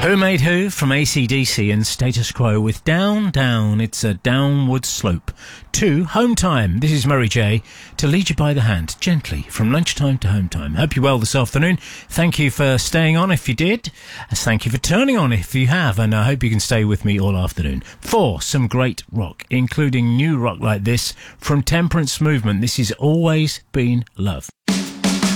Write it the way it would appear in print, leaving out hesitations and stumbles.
Who Made Who from AC/DC and Status Quo with Down, Down, it's a downward slope. To Home Time, this is Murray J, to lead you by the hand, gently, from lunchtime to home time. Hope you're well this afternoon. Thank you for staying on if you did. Thank you for turning on if you have, and I hope you can stay with me all afternoon for some great rock, including new rock like this from Temperance Movement. This is Always Been Love.